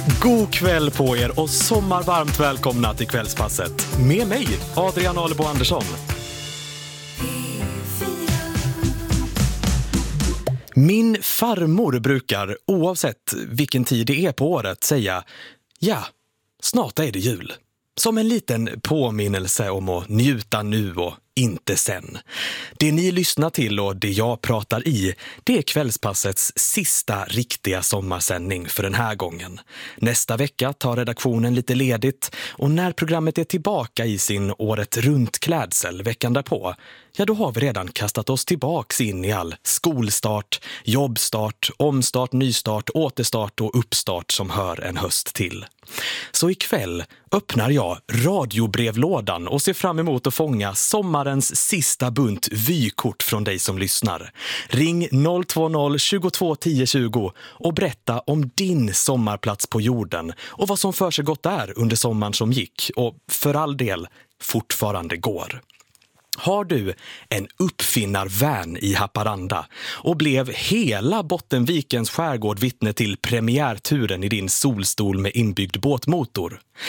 God kväll på er och sommarvarmt välkomna till Kvällspasset. Med mig, Adrian Alebo Andersson. Min farmor brukar, oavsett vilken tid det är på året, säga ja, snart är det jul. Som en liten påminnelse om att njuta nu och inte sen. Det ni lyssnar till och det jag pratar i, det är Kvällspassets sista riktiga sommarsändning för den här gången. Nästa vecka tar redaktionen lite ledigt och när programmet är tillbaka i sin året runt klädsel veckan därpå, ja då har vi redan kastat oss tillbaks in i all skolstart, jobbstart, omstart, nystart, återstart och uppstart som hör en höst till. Så ikväll öppnar jag radiobrevlådan och ser fram emot att fånga sommarens sista bunt vykort från dig som lyssnar. Ring 020 22 10 20 och berätta om din sommarplats på jorden och vad som för sig gått där under sommaren som gick och för all del fortfarande går. Har du en uppfinnarvän i Haparanda och blev hela Bottenvikens skärgård vittne till premiärturen i din solstol med inbyggd båtmotor?